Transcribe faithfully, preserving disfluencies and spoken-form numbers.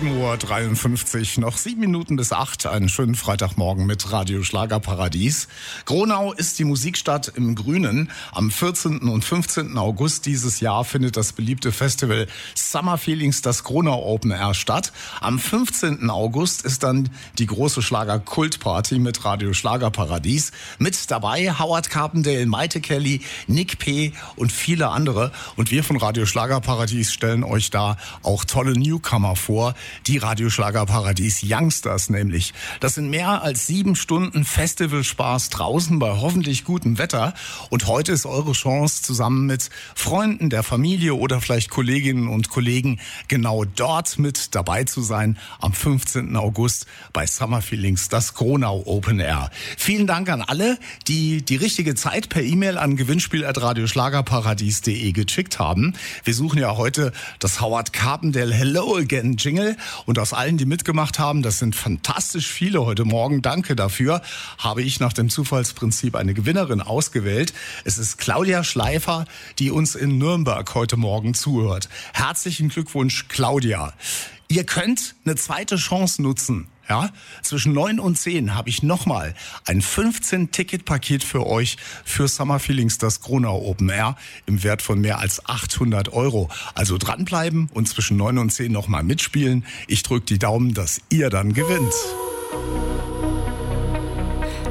sieben Uhr dreiundfünfzig, noch sieben Minuten bis acht, einen schönen Freitagmorgen mit Radio Schlagerparadies. Gronau ist die Musikstadt im Grünen. Am vierzehnten und fünfzehnten August dieses Jahr findet das beliebte Festival Summer Feelings, das Gronau Open Air, statt. Am fünfzehnten August ist dann die große Schlager-Kultparty mit Radio Schlagerparadies. Mit dabei Howard Carpendale, Maite Kelly, Nick P. und viele andere. Und wir von Radio Schlagerparadies stellen euch da auch tolle Newcomer vor, die Radio Schlagerparadies Youngsters nämlich. Das sind mehr als sieben Stunden Festivalspaß draußen bei hoffentlich gutem Wetter. Und heute ist eure Chance, zusammen mit Freunden der Familie oder vielleicht Kolleginnen und Kollegen genau dort mit dabei zu sein am fünfzehnten August bei Summer Feelings, das Gronau Open Air. Vielen Dank an alle, die die richtige Zeit per E-Mail an gewinnspiel at radioschlagerparadies punkt de geschickt haben. Wir suchen ja heute das Howard Carpendale Hello Again Jingle und aus allen, die mitgemacht haben, das sind fantastisch viele heute Morgen, danke dafür, habe ich nach dem Zufallsprinzip eine Gewinnerin ausgewählt. Es ist Claudia Schleifer, die uns in Nürnberg heute Morgen zuhört. Herzlichen Glückwunsch, Claudia. Ihr könnt eine zweite Chance nutzen. Ja, zwischen neun und zehn habe ich nochmal ein fünfzehn-Ticket-Paket für euch für Summer Feelings, das Gronau Open Air im Wert von mehr als achthundert Euro. Also dranbleiben und zwischen neun und zehn nochmal mitspielen. Ich drücke die Daumen, dass ihr dann gewinnt.